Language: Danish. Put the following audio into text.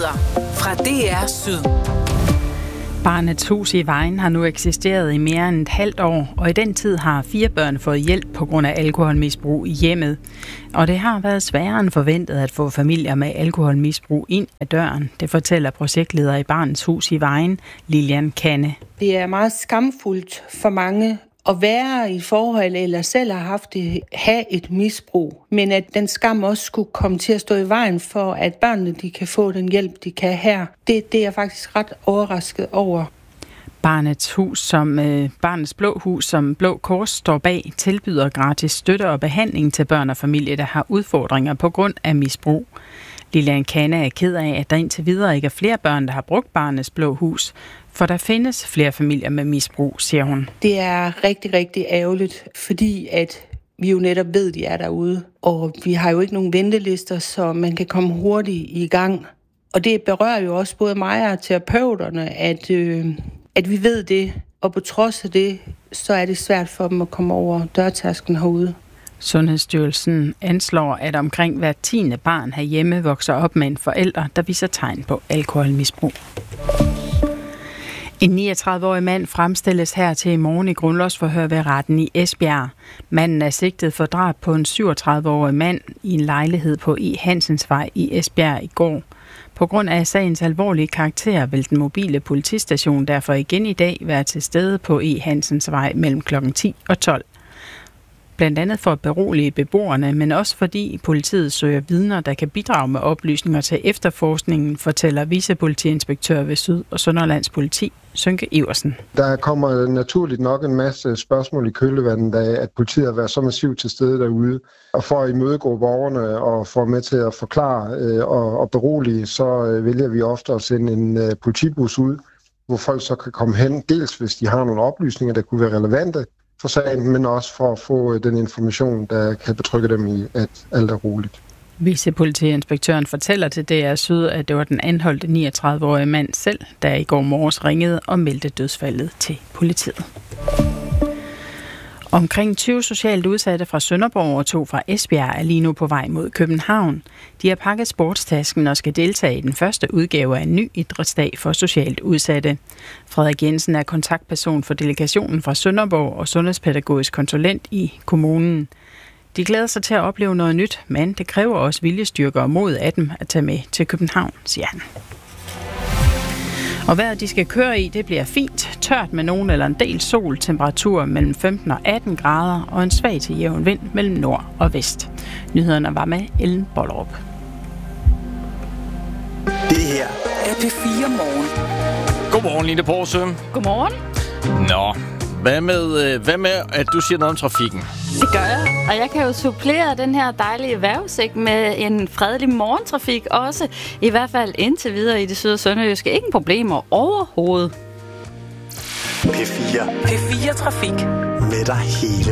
Nyheder fra DR Syd. Barnets Hus i Vejen har nu eksisteret i mere end et halvt år, og i den tid har 4 børn fået hjælp på grund af alkoholmisbrug i hjemmet. Og det har været sværere end forventet at få familier med alkoholmisbrug ind ad døren. Det fortæller projektleder i Barnets Hus i Vejen, Lilian Kanne. Det er meget skamfuldt for mange at være i forhold eller selv have et misbrug, men at den skam også skulle komme til at stå i vejen for, at børnene de kan få den hjælp, de kan her. Det er jeg faktisk ret overrasket over. Barnets Blå Hus, som Blå Kors står bag, tilbyder gratis støtte og behandling til børn og familier, der har udfordringer på grund af misbrug. Lilian Kanne er ked af, at der indtil videre ikke er flere børn, der har brugt Barnets Blå Hus, for der findes flere familier med misbrug, siger hun. Det er rigtig, rigtig ærgerligt, fordi at vi jo netop ved, at de er derude. Og vi har jo ikke nogen ventelister, så man kan komme hurtigt i gang. Og det berører jo også både mig og terapeuterne, at vi ved det. Og på trods af det, så er det svært for dem at komme over dørtærsken herude. Sundhedsstyrelsen anslår, at omkring hver 10. barn herhjemme vokser op med en forælder, der viser tegn på alkoholmisbrug. En 39-årig mand fremstilles her til i morgen i grundlovsforhør ved retten i Esbjerg. Manden er sigtet for drab på en 37-årig mand i en lejlighed på E. Hansensvej i Esbjerg i går. På grund af sagens alvorlige karakter vil den mobile politistation derfor igen i dag være til stede på E. Hansensvej mellem kl. 10 og 12. Blandt andet for at berolige beboerne, men også fordi politiet søger vidner, der kan bidrage med oplysninger til efterforskningen, fortæller vicepolitiinspektør ved Syd- og Sønderlands Politi, Sönke Iversen. Der kommer naturligt nok en masse spørgsmål i kølvandet af, at politiet har været så massivt til stede derude. Og for at imødegå borgerne og få med til at forklare og berolige, så vælger vi ofte at sende en politibus ud, hvor folk så kan komme hen, dels hvis de har nogle oplysninger, der kunne være relevante for sagen, men også for at få den information, der kan betrygge dem i, at alt er roligt. Vicepolitiinspektøren fortæller til DR Syd, at det var den anholdte 39-årige mand selv, der i går morges ringede og meldte dødsfaldet til politiet. Omkring 20 socialt udsatte fra Sønderborg og 2 fra Esbjerg er lige nu på vej mod København. De har pakket sportstasken og skal deltage i den første udgave af en ny idrætsdag for socialt udsatte. Frederik Jensen er kontaktperson for delegationen fra Sønderborg og sundhedspædagogisk konsulent i kommunen. De glæder sig til at opleve noget nyt, men det kræver også viljestyrke og mod af dem at tage med til København, siger han. Og vejret de skal køre i, det bliver fint, tørt med nogen eller en del sol, temperatur mellem 15 og 18 grader og en svag til jævn vind mellem nord og vest. Nyhederne var med Ellen Bollerup. Det her er P4 Morgen. Godmorgen, Line Porsø. Godmorgen. Nå, hvad med, at du siger noget om trafikken? Det gør jeg, og jeg kan jo supplere den her dejlige vejrudsigt med en fredelig morgentrafik også. I hvert fald indtil videre i det syd- og sønderjyske. Ingen problemer overhovedet. P4 Trafik. Med dig hele